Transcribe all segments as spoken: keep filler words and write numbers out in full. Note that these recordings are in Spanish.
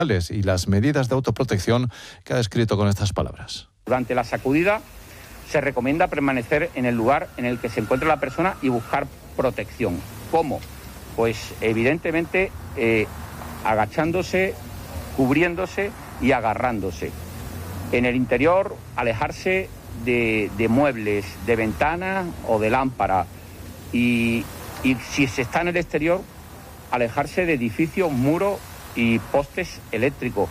y las medidas de autoprotección que ha descrito con estas palabras. Durante la sacudida se recomienda permanecer en el lugar en el que se encuentra la persona y buscar protección. ¿Cómo? Pues evidentemente eh, agachándose, cubriéndose y agarrándose. En el interior, alejarse de, de muebles, de ventanas o de lámpara. Y, y si se está en el exterior, alejarse de edificios, muros y postes eléctricos.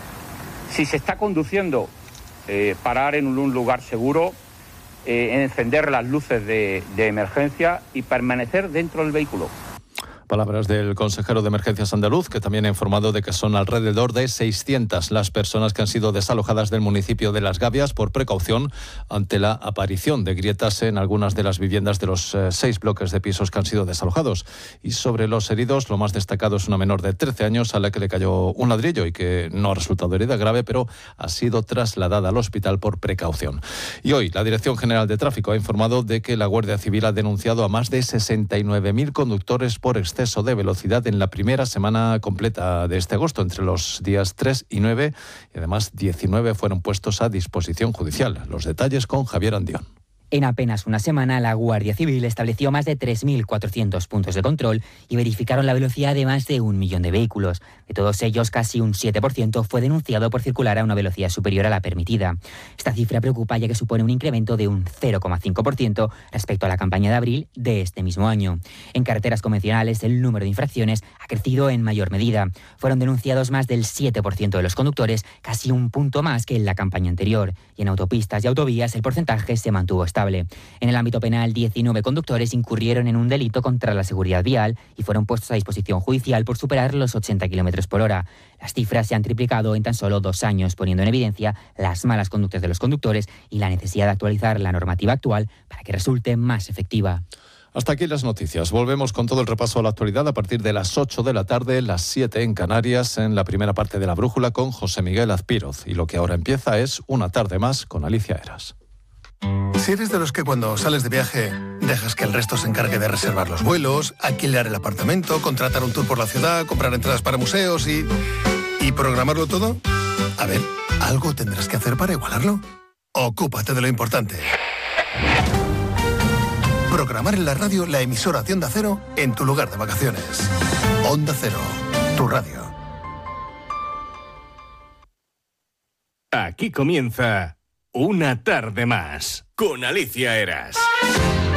Si se está conduciendo, eh, parar en un lugar seguro, eh, encender las luces de, de emergencia y permanecer dentro del vehículo. Palabras del consejero de Emergencias andaluz, que también ha informado de que son alrededor de seiscientas las personas que han sido desalojadas del municipio de Las Gavias por precaución ante la aparición de grietas en algunas de las viviendas de los eh, seis bloques de pisos que han sido desalojados. Y sobre los heridos, lo más destacado es una menor de trece años a la que le cayó un ladrillo y que no ha resultado herida grave, pero ha sido trasladada al hospital por precaución. Y hoy, la Dirección General de Tráfico ha informado de que la Guardia Civil ha denunciado a más de sesenta y nueve mil conductores por exceso de velocidad en la primera semana completa de este agosto, entre los días tres y nueve, y además diecinueve fueron puestos a disposición judicial. Los detalles con Javier Andión. En apenas una semana, la Guardia Civil estableció más de tres mil cuatrocientos puntos de control y verificaron la velocidad de más de un millón de vehículos. De todos ellos, casi un siete por ciento fue denunciado por circular a una velocidad superior a la permitida. Esta cifra preocupa ya que supone un incremento de un cero coma cinco por ciento respecto a la campaña de abril de este mismo año. En carreteras convencionales, el número de infracciones ha crecido en mayor medida. Fueron denunciados más del siete por ciento de los conductores, casi un punto más que en la campaña anterior. Y en autopistas y autovías, el porcentaje se mantuvo estable. En el ámbito penal, diecinueve conductores incurrieron en un delito contra la seguridad vial y fueron puestos a disposición judicial por superar los ochenta kilómetros por hora. Las cifras se han triplicado en tan solo dos años, poniendo en evidencia las malas conductas de los conductores y la necesidad de actualizar la normativa actual para que resulte más efectiva. Hasta aquí las noticias. Volvemos con todo el repaso a la actualidad a partir de las ocho de la tarde, las siete en Canarias, en la primera parte de La Brújula con José Miguel Azpiroz. Y lo que ahora empieza es Una tarde más con Alicia Eras. Si eres de los que cuando sales de viaje dejas que el resto se encargue de reservar los vuelos, alquilar el apartamento, contratar un tour por la ciudad, comprar entradas para museos y... ¿y programarlo todo? A ver, algo tendrás que hacer para igualarlo. Ocúpate de lo importante. Programar en la radio la emisora de Onda Cero en tu lugar de vacaciones. Onda Cero, tu radio. Aquí comienza Una tarde más con Alicia Eras.